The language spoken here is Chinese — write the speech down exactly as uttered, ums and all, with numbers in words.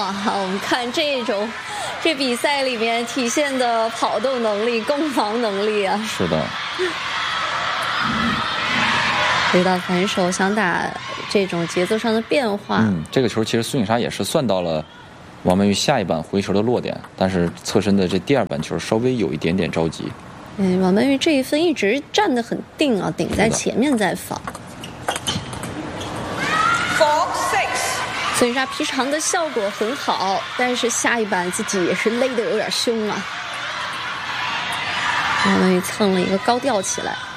哇，我们看这种这比赛里面体现的跑动能力、攻防能力啊。 是的。 回到反手想打这种节奏上的变化。 嗯，这个球其实孙颖莎也是算到了王曼玉下一板回球的落点，但是侧身的这第二板球稍微有一点点着急。 嗯，王曼玉这一分一直站得很定啊，顶在前面在防。孙颖莎劈长的效果很好，但是下一板自己也是勒得有点凶啊。王曼玉蹭了一个高吊起来。